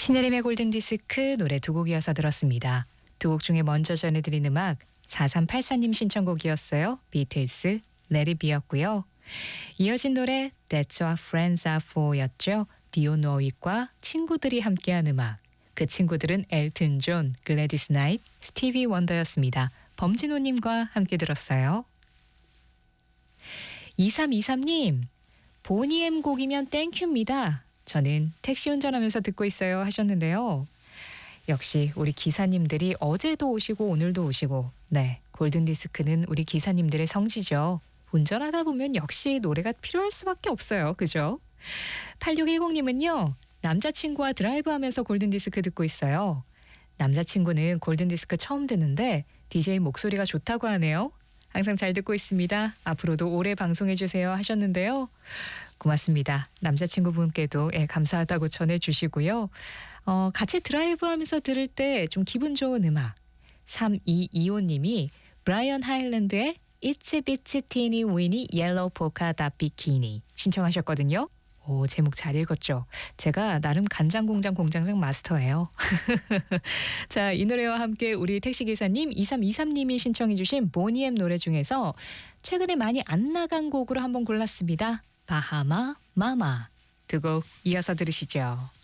신혜림의 골든디스크 노래 두 곡 이어서 들었습니다. 두 곡 중에 먼저 전해드린 음악 4384님 신청곡이었어요. 비틀스 레리비였고요. 이어진 노래 That's What Friends Are For였죠. 디온 워윅과 친구들이 함께한 음악. 그 친구들은 엘튼 존, 글래디스 나이트, 스티비 원더였습니다. 범진호님과 함께 들었어요. 2323님, 보니엠 곡이면 땡큐입니다. 저는 택시 운전하면서 듣고 있어요 하셨는데요. 역시 우리 기사님들이 어제도 오시고 오늘도 오시고, 네, 골든디스크는 우리 기사님들의 성지죠. 운전하다 보면 역시 노래가 필요할 수밖에 없어요. 그죠? 8610님은요. 남자친구와 드라이브하면서 골든디스크 듣고 있어요. 남자친구는 골든디스크 처음 듣는데 DJ 목소리가 좋다고 하네요. 항상 잘 듣고 있습니다. 앞으로도 오래 방송해주세요 하셨는데요. 고맙습니다. 남자친구분께도 감사하다고 전해주시고요. 같이 드라이브하면서 들을 때 좀 기분 좋은 음악. 3225님이 브라이언 하일랜드의 It's a Bitsy Teeny Weeny Yellow Polka Dot Bikini 신청하셨거든요. 오, 제목 잘 읽었죠? 제가 나름 간장공장 공장장 마스터예요. 자, 이 노래와 함께 우리 택시기사님 2323님이 신청해 주신 보니엠 노래 중에서 최근에 많이 안 나간 곡으로 한번 골랐습니다. 바하마 마마 두 곡 이어서 들으시죠.